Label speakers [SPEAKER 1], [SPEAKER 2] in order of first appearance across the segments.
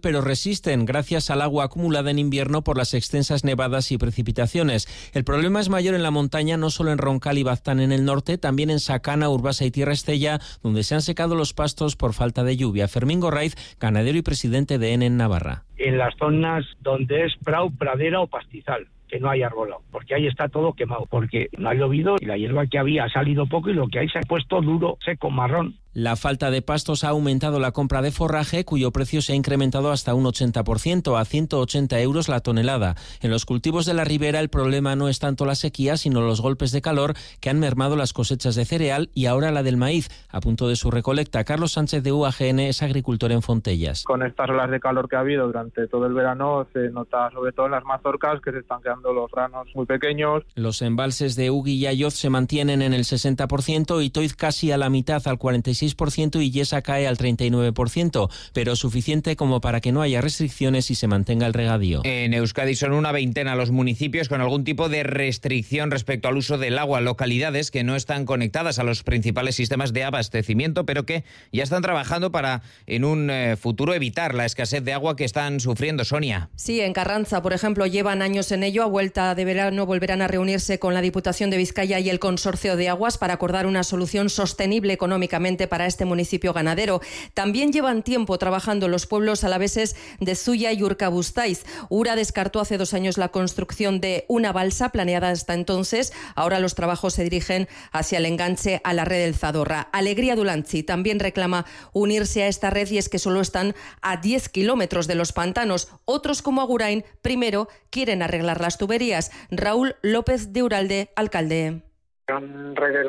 [SPEAKER 1] pero resisten gracias al agua acumulada en invierno por las extensas nevadas y precipitaciones. El problema es mayor en la montaña, no solo en Roncal y Baztán en el norte, también en Sacana, Urbasa y Tierra Estella, donde se han secado los pastos por falta de lluvia. Fermín Gorraiz, ganadero y presidente de ENE en Navarra.
[SPEAKER 2] En las zonas donde es prau, pradera o pastizal, que no hay arbolado, porque ahí está todo quemado, porque no ha llovido y la hierba que había ha salido poco y lo que hay se ha puesto duro, seco, marrón.
[SPEAKER 1] La falta de pastos ha aumentado la compra de forraje, cuyo precio se ha incrementado hasta un 80%, a 180 euros la tonelada. En los cultivos de la ribera el problema no es tanto la sequía, sino los golpes de calor que han mermado las cosechas de cereal y ahora la del maíz, a punto de su recolecta. Carlos Sánchez de UAGN es agricultor en Fontellas.
[SPEAKER 3] Con estas olas de calor que ha habido durante todo el verano se nota sobre todo en las mazorcas que se están quedando los granos muy pequeños.
[SPEAKER 1] Los embalses de Ugui y Ayoz se mantienen en el 60%, Itoiz casi a la mitad, al 46%, y Yesa cae al 39%, pero suficiente como para que no haya restricciones y se mantenga el regadío.
[SPEAKER 4] En Euskadi son una veintena los municipios con algún tipo de restricción respecto al uso del agua, localidades que no están conectadas a los principales sistemas de abastecimiento, pero que ya están trabajando para en un futuro evitar la escasez de agua que están sufriendo. Sonia.
[SPEAKER 5] Sí, en Carranza, por ejemplo, llevan años en ello. A vuelta de verano volverán a reunirse con la Diputación de Vizcaya y el Consorcio de Aguas para acordar una solución sostenible económicamente para este municipio ganadero. También llevan tiempo trabajando los pueblos alaveses de Zuya y Urkabustaiz. Ura descartó hace 2 años la construcción de una balsa planeada hasta entonces. Ahora los trabajos se dirigen hacia el enganche a la red del Zadorra. Alegría Dulantzi también reclama unirse a esta red y es que solo están a 10 kilómetros de los pantanos. Otros como Agurain primero quieren arreglar las tuberías. Raúl López de Uralde, alcalde.
[SPEAKER 6] Son redes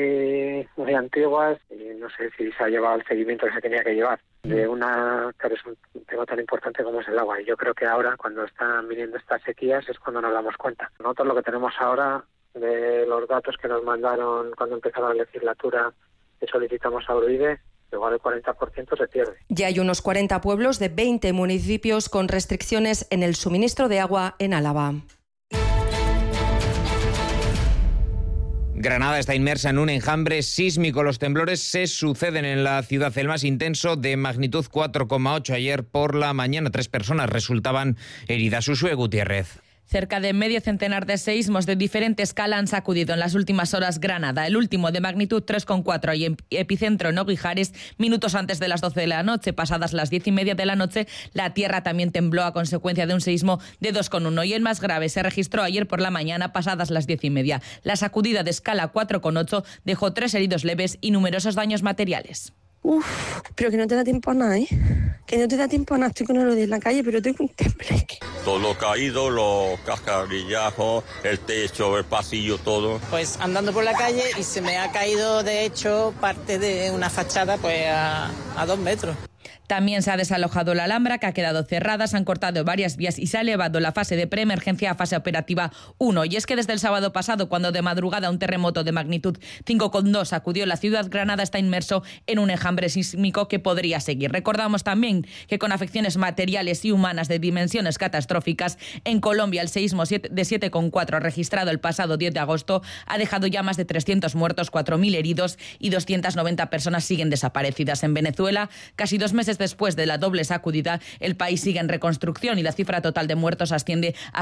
[SPEAKER 6] muy antiguas y no sé si se ha llevado el seguimiento que se tenía que llevar de una que es un tema tan importante como es el agua. Y yo creo que ahora, cuando están viniendo estas sequías, es cuando nos damos cuenta. Nosotros lo que tenemos ahora de los datos que nos mandaron cuando empezó la legislatura que solicitamos a Urdide, igual el 40% se pierde.
[SPEAKER 5] Ya hay unos 40 pueblos de 20 municipios con restricciones en el suministro de agua en Álava.
[SPEAKER 4] Granada está inmersa en un enjambre sísmico. Los temblores se suceden en la ciudad. El más intenso, de magnitud 4,8 ayer por la mañana. 3 personas resultaban heridas. Uxue Gutiérrez.
[SPEAKER 7] Cerca de medio centenar de seísmos de diferente escala han sacudido en las últimas horas Granada. El último de magnitud 3,4 y epicentro en Oguijares, minutos antes de las 12 de la noche. Pasadas las 10:30 de la noche, la tierra también tembló a consecuencia de un seísmo de 2,1. Y el más grave se registró ayer por la mañana, pasadas las 10:30. La sacudida de escala 4,8 dejó 3 heridos leves y numerosos daños materiales.
[SPEAKER 8] Pero que no te da tiempo a nada, ¿eh? Que no te da tiempo a nada. Estoy con el de la calle, pero tengo un tembleque.
[SPEAKER 9] Todo lo caído, los cascarillajos, el techo, el pasillo, todo.
[SPEAKER 10] Pues andando por la calle y se me ha caído, de hecho, parte de una fachada pues a 2 metros.
[SPEAKER 7] También se ha desalojado la Alhambra, que ha quedado cerrada, se han cortado varias vías y se ha elevado la fase de preemergencia a fase operativa 1. Y es que desde el sábado pasado, cuando de madrugada un terremoto de magnitud 5,2 sacudió la ciudad, Granada está inmerso en un enjambre sísmico que podría seguir. Recordamos también que con afecciones materiales y humanas de dimensiones catastróficas, en Colombia el seísmo de 7,4 registrado el pasado 10 de agosto ha dejado ya más de 300 muertos, 4.000 heridos y 290 personas siguen desaparecidas. En Venezuela, casi 2 meses después de la doble sacudida, el país sigue en reconstrucción y la cifra total de muertos asciende a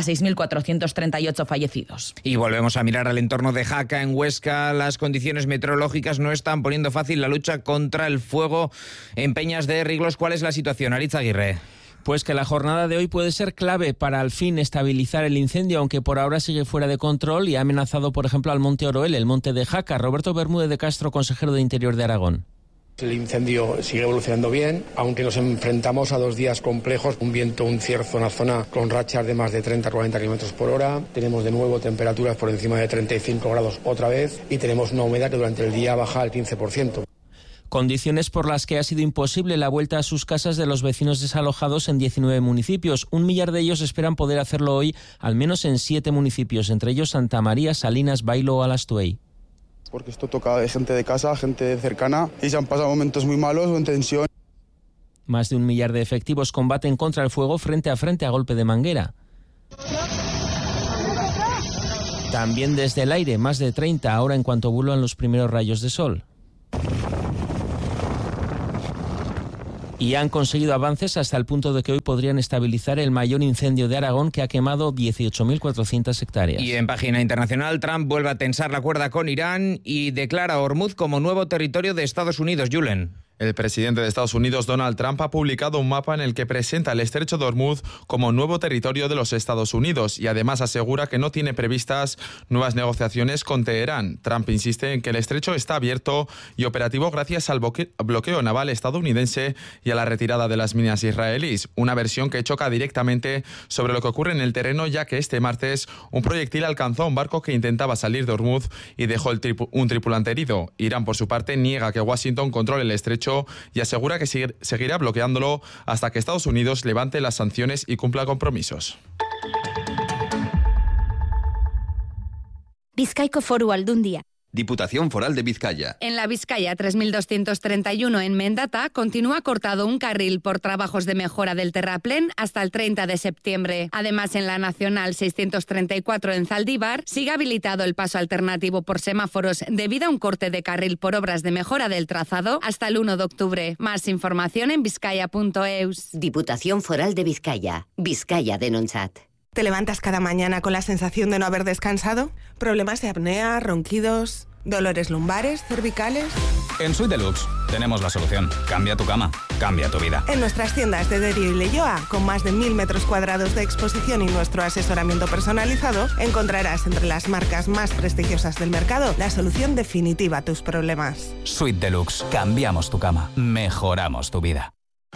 [SPEAKER 7] 6.438 fallecidos.
[SPEAKER 4] Y volvemos a mirar al entorno de Jaca, en Huesca. Las condiciones meteorológicas no están poniendo fácil la lucha contra el fuego en Peñas de Riglos. ¿Cuál es la situación, Aritz Aguirre?
[SPEAKER 1] Pues que la jornada de hoy puede ser clave para al fin estabilizar el incendio, aunque por ahora sigue fuera de control y ha amenazado, por ejemplo, al Monte Oroel, el monte de Jaca. Roberto Bermúdez de Castro, consejero de Interior de Aragón.
[SPEAKER 11] El incendio sigue evolucionando bien, aunque nos enfrentamos a 2 días complejos, un viento, un cierzo en la zona con rachas de más de 30-40 km por hora. Tenemos de nuevo temperaturas por encima de 35 grados otra vez y tenemos una humedad que durante el día baja al 15%.
[SPEAKER 1] Condiciones por las que ha sido imposible la vuelta a sus casas de los vecinos desalojados en 19 municipios. 1 millar de ellos esperan poder hacerlo hoy, al menos en 7 municipios, entre ellos Santa María, Salinas, Bailo o Alastuey.
[SPEAKER 12] Porque esto toca de gente de casa, gente cercana, y se han pasado momentos muy malos o en tensión.
[SPEAKER 1] Más de 1 millar de efectivos combaten contra el fuego frente a golpe de manguera. También desde el aire, más de 30 ahora en cuanto bulan los primeros rayos de sol. y han conseguido avances hasta el punto de que hoy podrían estabilizar el mayor incendio de Aragón, que ha quemado 18.400 hectáreas.
[SPEAKER 4] Y en página internacional, Trump vuelve a tensar la cuerda con Irán y declara a Hormuz como nuevo territorio de Estados Unidos. Julen.
[SPEAKER 13] El presidente de Estados Unidos, Donald Trump, ha publicado un mapa en el que presenta el estrecho de Hormuz como nuevo territorio de los Estados Unidos y además asegura que no tiene previstas nuevas negociaciones con Teherán. Trump insiste en que el estrecho está abierto y operativo gracias al bloqueo naval estadounidense y a la retirada de las minas israelíes, una versión que choca directamente sobre lo que ocurre en el terreno, ya que este martes un proyectil alcanzó a un barco que intentaba salir de Hormuz y dejó un tripulante herido. Irán, por su parte, niega que Washington controle el estrecho y asegura que seguirá bloqueándolo hasta que Estados Unidos levante las sanciones y cumpla compromisos.
[SPEAKER 14] Bizkaiko Foru Aldundia.
[SPEAKER 15] Diputación Foral de Vizcaya.
[SPEAKER 14] En la Vizcaya 3231 en Mendata continúa cortado un carril por trabajos de mejora del terraplén hasta el 30 de septiembre. Además, en la Nacional 634 en Zaldívar sigue habilitado el paso alternativo por semáforos debido a un corte de carril por obras de mejora del trazado hasta el 1 de octubre. Más información en vizcaya.eus.
[SPEAKER 16] Diputación Foral de Vizcaya. Vizcaya Denontzat.
[SPEAKER 17] ¿Te levantas cada mañana con la sensación de no haber descansado? ¿Problemas de apnea, ronquidos, dolores lumbares, cervicales?
[SPEAKER 18] En Suite Deluxe tenemos la solución. Cambia tu cama, cambia tu vida.
[SPEAKER 17] En nuestras tiendas de Derio y Leioa, con más de 1.000 metros cuadrados de exposición y nuestro asesoramiento personalizado, encontrarás entre las marcas más prestigiosas del mercado la solución definitiva a tus problemas.
[SPEAKER 18] Suite Deluxe. Cambiamos tu cama, mejoramos tu vida.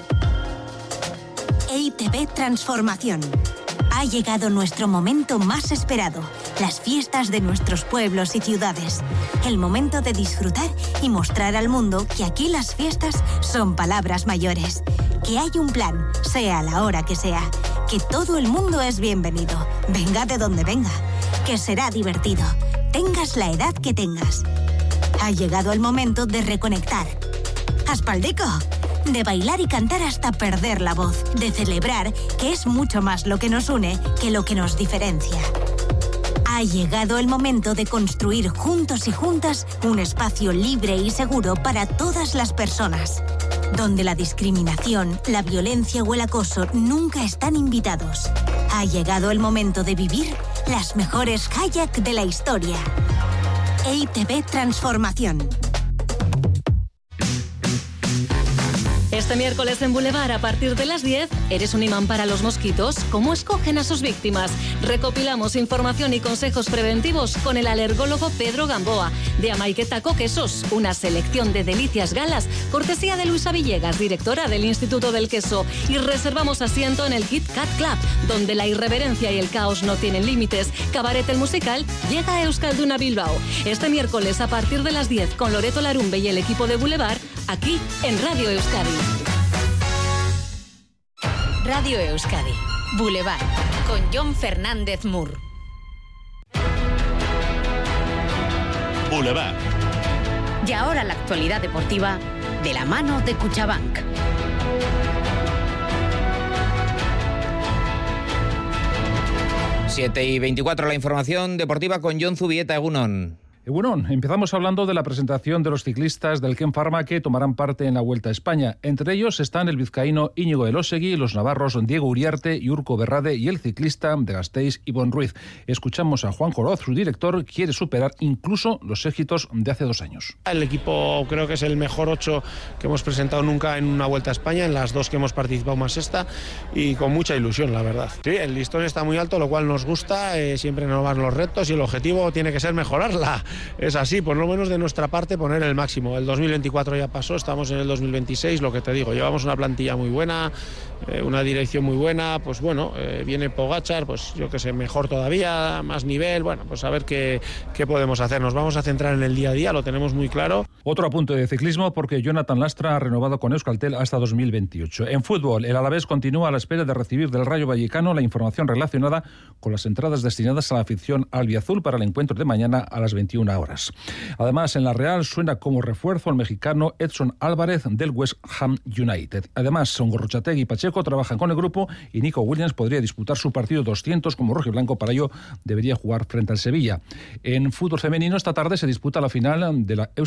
[SPEAKER 19] EITB Transformación. Ha llegado nuestro momento más esperado, las fiestas de nuestros pueblos y ciudades. El momento de disfrutar y mostrar al mundo que aquí las fiestas son palabras mayores. Que hay un plan, sea a la hora que sea. Que todo el mundo es bienvenido, venga de donde venga. Que será divertido, tengas la edad que tengas. Ha llegado el momento de reconectar. ¡Aspaldico! De bailar y cantar hasta perder la voz, de celebrar que es mucho más lo que nos une que lo que nos diferencia. Ha llegado el momento de construir juntos y juntas un espacio libre y seguro para todas las personas, donde la discriminación, la violencia o el acoso nunca están invitados. Ha llegado el momento de vivir las mejores kayak de la historia. EITB Transformación.
[SPEAKER 20] Este miércoles en Boulevard, a partir de las 10, ¿eres un imán para los mosquitos? ¿Cómo escogen a sus víctimas? Recopilamos información y consejos preventivos con el alergólogo Pedro Gamboa. De Amaiquetaco Quesos, una selección de delicias galas, cortesía de Luisa Villegas, directora del Instituto del Queso. Y reservamos asiento en el Kit Kat Club, donde la irreverencia y el caos no tienen límites. Cabaret el musical llega a Euskalduna Bilbao. Este miércoles, a partir de las 10, con Loreto Larumbe y el equipo de Boulevard, aquí en Radio Euskadi.
[SPEAKER 14] Radio Euskadi, Boulevard, con Jon Fernández Mur.
[SPEAKER 21] Boulevard.
[SPEAKER 14] Y ahora la actualidad deportiva de la mano de Cuchabank.
[SPEAKER 4] Siete y 24, la información deportiva con Jon Zubieta, Egunon.
[SPEAKER 22] Bueno, empezamos hablando de la presentación de los ciclistas del Ken Pharma que tomarán parte en la Vuelta a España. Entre ellos están el vizcaíno Íñigo Elósegui, los navarros Diego Uriarte y Urco Berrade y el ciclista de Gasteiz, Ivonne Ruiz. Escuchamos a Juan Joroz, su director, quiere superar incluso los éxitos de hace 2 años.
[SPEAKER 23] El equipo creo que es el mejor 8 que hemos presentado nunca en una Vuelta a España, en las 2 que hemos participado más esta, y con mucha ilusión, la verdad. Sí, el listón está muy alto, lo cual nos gusta, siempre nos van los retos y el objetivo tiene que ser mejorarla. Es así, por lo menos de nuestra parte, poner el máximo. El 2024 ya pasó, estamos en el 2026, lo que te digo, llevamos una plantilla muy buena, una dirección muy buena, pues bueno, viene Pogačar, pues yo que sé, mejor todavía, más nivel, bueno, pues a ver qué podemos hacer. Nos vamos a centrar en el día a día, lo tenemos muy claro.
[SPEAKER 22] Otro apunte de ciclismo porque Jonathan Lastra ha renovado con Euskaltel hasta 2028. En fútbol, el Alavés continúa a la espera de recibir del Rayo Vallecano la información relacionada con las entradas destinadas a la afición albiazul para el encuentro de mañana a las 21 horas. Además, en la Real suena como refuerzo el mexicano Edson Álvarez del West Ham United. Además, Gorrotxategi y Pacheco trabajan con el grupo y Nico Williams podría disputar su partido 200 como rojiblanco. Para ello debería jugar frente al Sevilla. En fútbol femenino, esta tarde se disputa la final de la Euskal Herria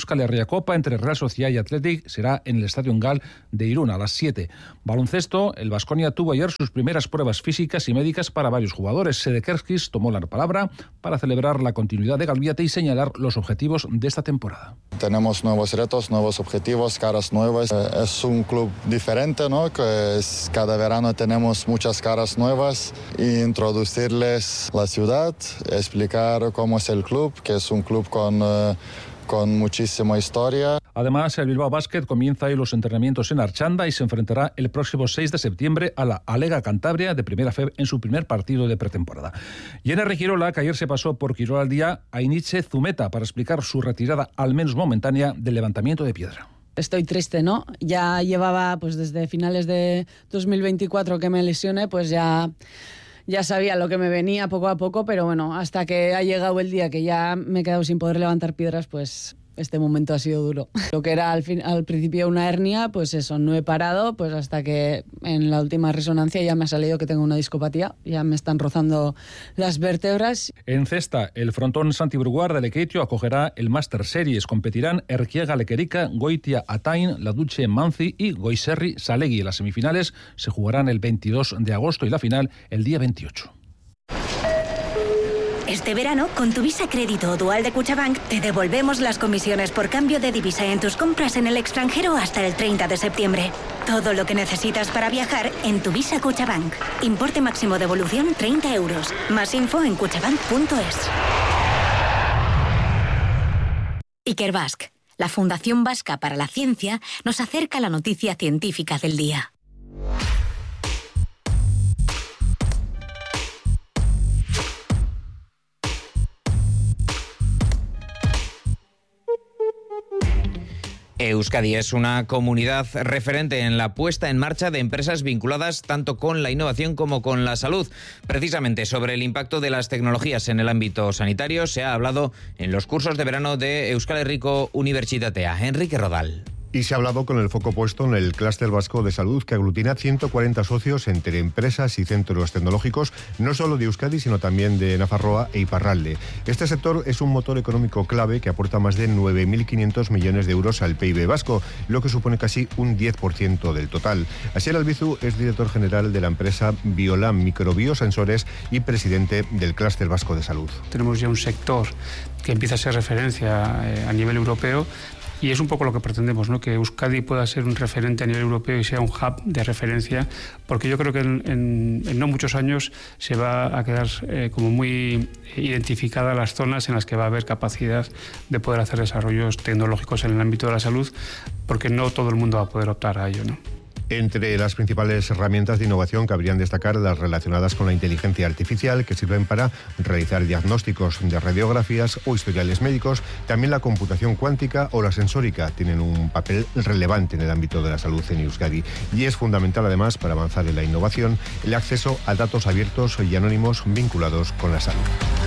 [SPEAKER 22] Copa entre Real Sociedad y Athletic será en el Estadio Engal de Irún a las 7. Baloncesto, el Baskonia tuvo ayer sus primeras pruebas físicas y médicas para varios jugadores. Sedekerskis tomó la palabra para celebrar la continuidad de Galviate y señalar los objetivos de esta temporada.
[SPEAKER 2] Tenemos nuevos retos, nuevos objetivos, caras nuevas. Es un club diferente, ¿no? Cada verano tenemos muchas caras nuevas e introducirles la ciudad, explicar cómo es el club, que es un club con muchísima historia.
[SPEAKER 22] Además, el Bilbao Basket comienza hoy los entrenamientos en Archanda y se enfrentará el próximo 6 de septiembre a la Alega Cantabria de Primera FEB en su primer partido de pretemporada. Y en Girola, que ayer se pasó por Quirola al día, Ainiche Zumeta para explicar su retirada, al menos momentánea, del levantamiento de piedra.
[SPEAKER 3] Estoy triste, ¿no? Ya llevaba, pues desde finales de 2024 que me lesioné, pues ya sabía lo que me venía poco a poco, pero bueno, hasta que ha llegado el día que ya me he quedado sin poder levantar piedras, pues este momento ha sido duro. Lo que era al principio una hernia, pues eso, no he parado, pues hasta que en la última resonancia ya me ha salido que tengo una discopatía, ya me están rozando las vértebras.
[SPEAKER 22] En cesta, el frontón Santi Bruguar de Lekeitio acogerá el Master Series. Competirán Erkiega Lequerica, Goitia Atain, Laduche Manzi y Goiserri Salegui. Las semifinales se jugarán el 22 de agosto y la final el día 28.
[SPEAKER 19] Este verano, con tu Visa Crédito o Dual de Cuchabank, te devolvemos las comisiones por cambio de divisa en tus compras en el extranjero hasta el 30 de septiembre. Todo lo que necesitas para viajar en tu Visa Cuchabank. Importe máximo de devolución 30 euros. Más info en cuchabank.es. Ikerbasque, la Fundación Vasca para la Ciencia, nos acerca a la noticia científica del día.
[SPEAKER 4] Euskadi es una comunidad referente en la puesta en marcha de empresas vinculadas tanto con la innovación como con la salud. Precisamente sobre el impacto de las tecnologías en el ámbito sanitario se ha hablado en los cursos de verano de Euskal Herriko Unibertsitatea. Enrique Rodal.
[SPEAKER 21] Y se ha hablado con el foco puesto en el Clúster Vasco de Salud, que aglutina 140 socios entre empresas y centros tecnológicos, no solo de Euskadi, sino también de Nafarroa e Iparralde. Este sector es un motor económico clave que aporta más de 9.500 millones de euros al PIB vasco, lo que supone casi un 10% del total. Asier Albizu es director general de la empresa Biolam Microbiosensores y presidente del Clúster Vasco de Salud.
[SPEAKER 24] Tenemos ya un sector que empieza a ser referencia a nivel europeo. Y es un poco lo que pretendemos, ¿no? Que Euskadi pueda ser un referente a nivel europeo y sea un hub de referencia, porque yo creo que en no muchos años se va a quedar como muy identificadas las zonas en las que va a haber capacidad de poder hacer desarrollos tecnológicos en el ámbito de la salud, porque no todo el mundo va a poder optar a ello, ¿no?
[SPEAKER 21] Entre las principales herramientas de innovación cabrían destacar las relacionadas con la inteligencia artificial, que sirven para realizar diagnósticos de radiografías o historiales médicos. También la computación cuántica o la sensórica tienen un papel relevante en el ámbito de la salud en Euskadi. Y es fundamental, además, para avanzar en la innovación, el acceso a datos abiertos y anónimos vinculados con la salud.